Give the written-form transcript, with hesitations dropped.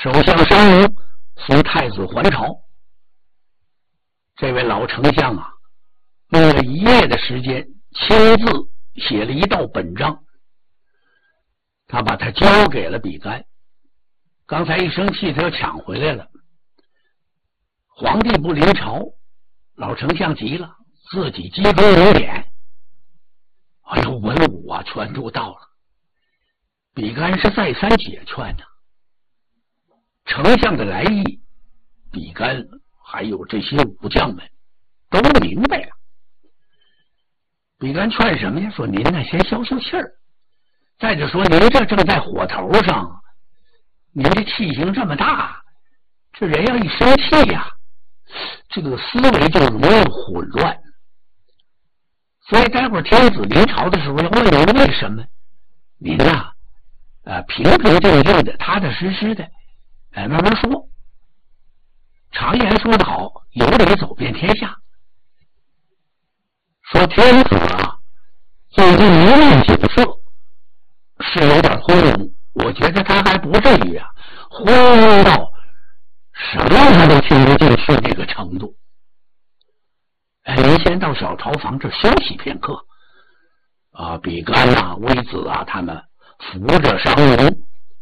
首相商容随太子还朝。这位老丞相啊，用了1夜的时间，亲自写了一道本章，他把它交给了比干。刚才一生气，他又抢回来了。皇帝不临朝，老丞相急了，自己击中5点。哎呦，文武啊，全都到了。比干是再三解劝呢。丞相的来意，比干还有这些武将们都明白了。比干劝什么呀？说您呢，先消消气儿。再者说，您这正在火头上，您这气性这么大，这人要一生气呀，这个思维就容易混乱。所以待会儿天子临朝的时候要问您为什么，您呐，平平静静的、踏踏实实的，慢慢说。常言说得好，有理走遍天下。说天子啊，最近一面景色是有点昏庸，我觉得他还不至于啊，昏庸到什么他都听不进去这个程度。您先到小朝房这休息片刻啊。比干啊、微子啊，他们扶着商容